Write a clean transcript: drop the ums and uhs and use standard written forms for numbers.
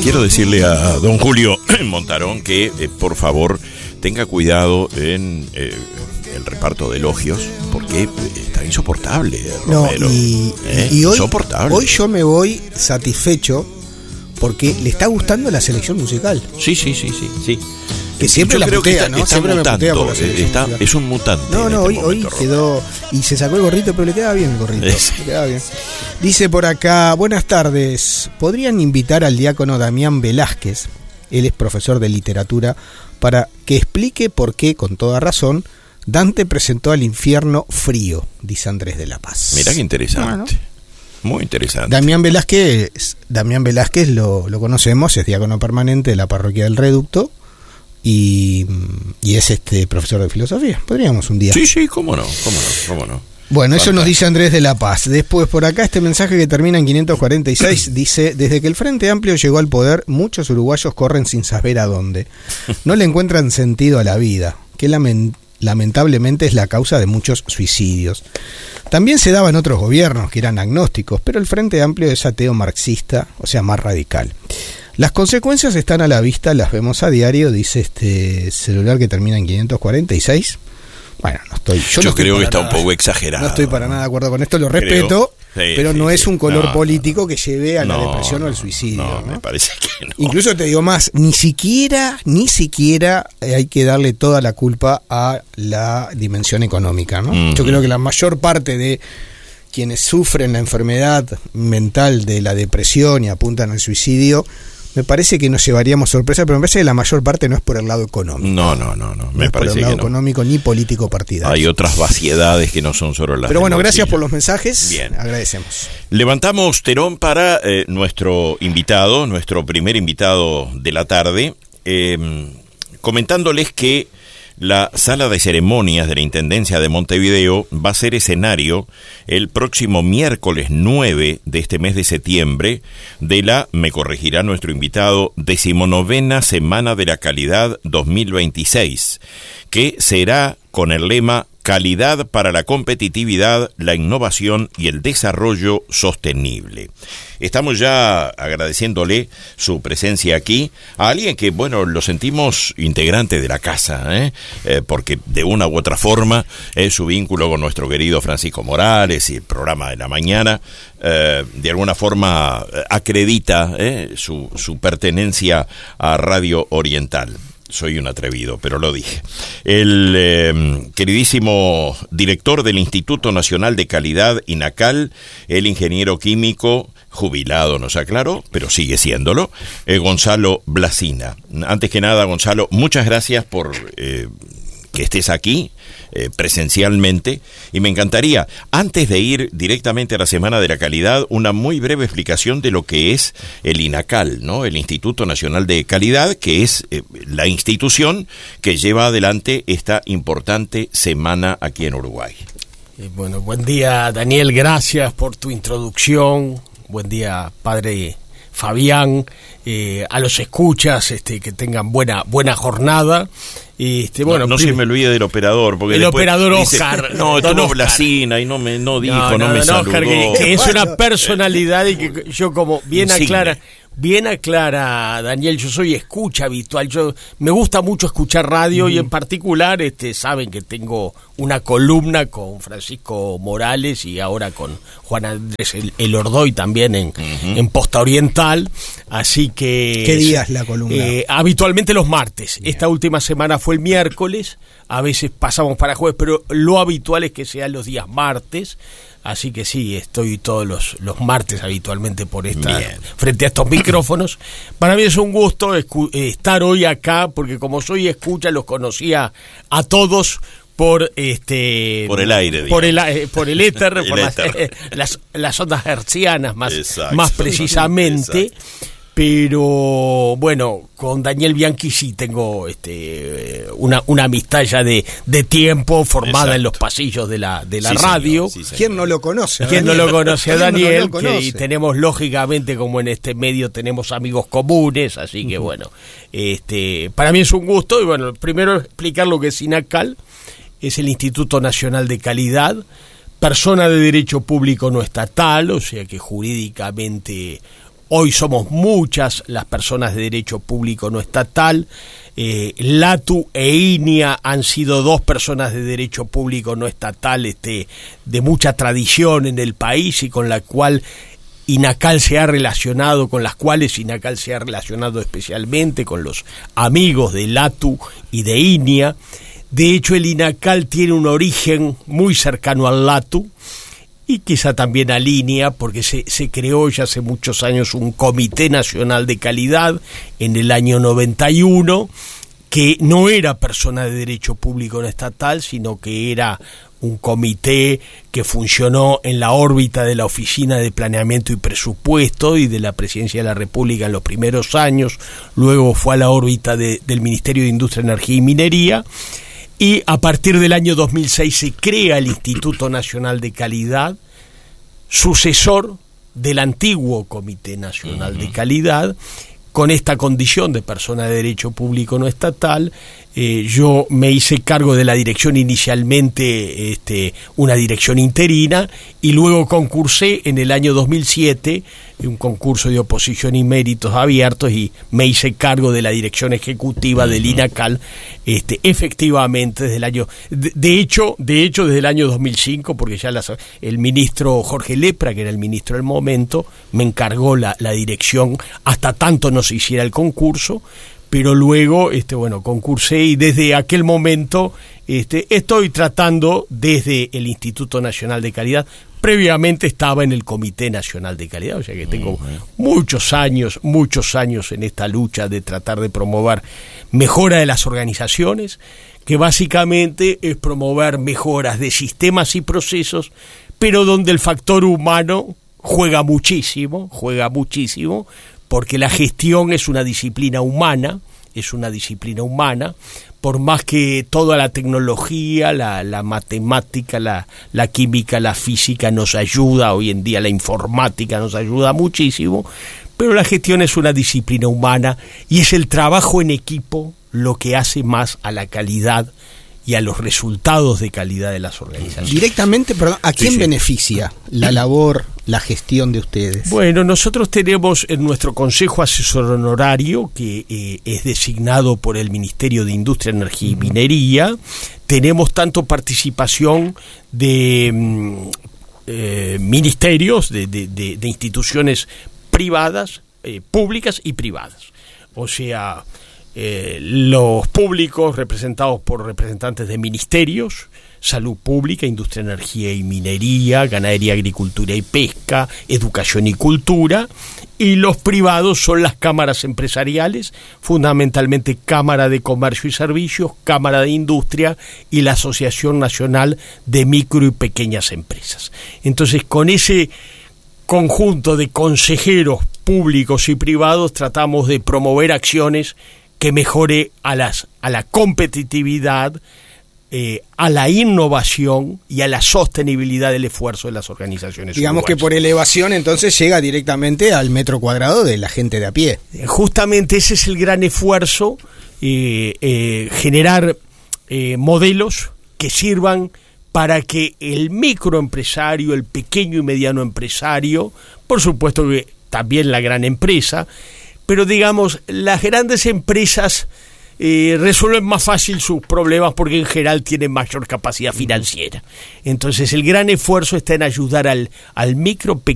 quiero decirle a don Julio Montarón que, por favor, tenga cuidado en el reparto de elogios, porque está insoportable, Romero. No, y hoy, insoportable. Hoy yo me voy satisfecho porque le está gustando la selección musical. Sí. Que siempre la putea, ¿no? Siempre me putea por la selección musical. Es un mutante. No, hoy quedó. Y se sacó el gorrito, pero le queda bien el gorrito. Le queda bien. Dice por acá: buenas tardes. ¿Podrían invitar al diácono Damián Velázquez? Él es profesor de literatura, para que explique por qué, con toda razón, Dante presentó al infierno frío, dice Andrés de la Paz. Mirá qué interesante. Bueno. Muy interesante. Damián Velázquez lo conocemos, es diácono permanente de la parroquia del Reducto y es profesor de filosofía. Podríamos un día. Sí, cómo no. Bueno, eso nos dice Andrés de la Paz. Después, por acá, este mensaje que termina en 546 dice: desde que el Frente Amplio llegó al poder, muchos uruguayos corren sin saber a dónde. No le encuentran sentido a la vida, que lamentablemente es la causa de muchos suicidios. También se daba en otros gobiernos que eran agnósticos, pero el Frente Amplio es ateo marxista, o sea, más radical. Las consecuencias están a la vista, las vemos a diario, dice este celular que termina en 546. Bueno, yo creo que está un poco exagerado. No estoy para nada de acuerdo con esto, lo respeto, pero no es un color político que lleve a la depresión o al suicidio. No, me parece que no. Incluso te digo más, ni siquiera hay que darle toda la culpa a la dimensión económica, ¿no? Uh-huh. Yo creo que la mayor parte de quienes sufren la enfermedad mental de la depresión y apuntan al suicidio, me parece que nos llevaríamos sorpresa, pero me parece que la mayor parte no es por el lado económico. No. Me parece que no. Por el lado económico ni político partidario. Hay otras vaciedades que no son solo las. Pero bueno, gracias por los mensajes. Bien. Agradecemos. Levantamos telón para nuestro primer invitado de la tarde, comentándoles que la sala de ceremonias de la Intendencia de Montevideo va a ser escenario el próximo miércoles 9 de este mes de septiembre de me corregirá nuestro invitado, 19ª Semana de la Calidad 2026, que será con el lema Calidad para la competitividad, la innovación y el desarrollo sostenible. Estamos ya agradeciéndole su presencia aquí a alguien que, lo sentimos integrante de la casa, porque de una u otra forma su vínculo con nuestro querido Francisco Morales y el programa de la mañana, de alguna forma acredita su pertenencia a Radio Oriental. Soy un atrevido, pero lo dije. El queridísimo director del Instituto Nacional de Calidad, INACAL, el ingeniero químico, jubilado nos aclaró, pero sigue siéndolo, Gonzalo Blasina. Antes que nada, Gonzalo, muchas gracias por que estés aquí presencialmente, y me encantaría, antes de ir directamente a la Semana de la Calidad, una muy breve explicación de lo que es el INACAL, ¿no? El Instituto Nacional de Calidad, que es la institución que lleva adelante esta importante semana aquí en Uruguay. Bueno, buen día, Daniel, gracias por tu introducción. Buen día, padre Fabián, a los escuchas, que tengan buena jornada. No se me olvide del operador, porque el operador Oscar, no tuvo Blasina y no me saludó. Oscar, que es una personalidad y que yo, como bien aclara Daniel, yo soy escucha habitual, me gusta mucho escuchar radio y en particular saben que tengo una columna con Francisco Morales y ahora con Juan Andrés El Ordoy también en Posta Oriental, así que... ¿Qué día es la columna? Habitualmente los martes. Bien. Esta última semana fue el miércoles, a veces pasamos para jueves, pero lo habitual es que sean los días martes. Así que sí, estoy todos los martes habitualmente frente a estos micrófonos. Para mí es un gusto estar hoy acá, porque como soy escucha, los conocía a todos por el aire, por el éter, las ondas hertzianas más precisamente. Exacto. Pero bueno, con Daniel Bianchi sí tengo una amistad ya de tiempo formada. Exacto. En los pasillos de la radio. Sí, ¿quién no lo conoce? ¿Quién no lo conoce a Daniel? Y tenemos, lógicamente, como en este medio tenemos amigos comunes, así que bueno, para mí es un gusto. Y bueno, primero explicar lo que es INACAL. Es el Instituto Nacional de Calidad, persona de derecho público no estatal, o sea que jurídicamente Hoy somos muchas las personas de derecho público no estatal. LATU e INIA han sido dos personas de derecho público no estatal de mucha tradición en el país y con la cual INACAL se ha relacionado, con las cuales INACAL se ha relacionado especialmente con los amigos de LATU y de INIA. De hecho, el INACAL tiene un origen muy cercano al LATU y quizá también a INIA, porque se creó ya hace muchos años un Comité Nacional de Calidad en el año 91, que no era persona de derecho público no estatal, sino que era un comité que funcionó en la órbita de la Oficina de Planeamiento y Presupuesto y de la Presidencia de la República en los primeros años, luego fue a la órbita del Ministerio de Industria, Energía y Minería, y a partir del año 2006 se crea el Instituto Nacional de Calidad, sucesor del antiguo Comité Nacional de Calidad, con esta condición de persona de derecho público no estatal. Yo me hice cargo de la dirección inicialmente, una dirección interina, y luego concursé en el año 2007, un concurso de oposición y méritos abiertos, y me hice cargo de la dirección ejecutiva del INACAL, efectivamente desde el año, de hecho desde el año 2005, porque ya el ministro Jorge Lepra, que era el ministro del momento, me encargó la dirección hasta tanto no se hiciera el concurso. Pero luego, concursé y desde aquel momento estoy tratando desde el Instituto Nacional de Calidad. Previamente estaba en el Comité Nacional de Calidad, o sea que tengo muchos años en esta lucha de tratar de promover mejora de las organizaciones, que básicamente es promover mejoras de sistemas y procesos, pero donde el factor humano juega muchísimo, porque la gestión es una disciplina humana, por más que toda la tecnología, la matemática, la química, la física nos ayuda, hoy en día la informática nos ayuda muchísimo, pero la gestión es una disciplina humana y es el trabajo en equipo lo que hace más a la calidad y a los resultados de calidad de las organizaciones. Directamente, perdón, ¿a quién beneficia la labor, la gestión de ustedes? Bueno, nosotros tenemos en nuestro Consejo Asesor Honorario, que es designado por el Ministerio de Industria, Energía y Minería, tenemos tanto participación de ministerios, de instituciones privadas, públicas y privadas. O sea, los públicos representados por representantes de ministerios, salud pública, industria, energía y minería, ganadería, agricultura y pesca, educación y cultura, y los privados son las cámaras empresariales, fundamentalmente Cámara de Comercio y Servicios, Cámara de Industria y la Asociación Nacional de Micro y Pequeñas Empresas. Entonces, con ese conjunto de consejeros públicos y privados tratamos de promover acciones que mejore a la competitividad, a la innovación y a la sostenibilidad del esfuerzo de las organizaciones. Digamos uruguayas. Que por elevación entonces llega directamente al metro cuadrado de la gente de a pie. Justamente ese es el gran esfuerzo, generar modelos que sirvan para que el microempresario, el pequeño y mediano empresario, por supuesto que también la gran empresa, pero digamos, las grandes empresas resuelven más fácil sus problemas porque en general tienen mayor capacidad financiera. Entonces el gran esfuerzo está en ayudar al micro,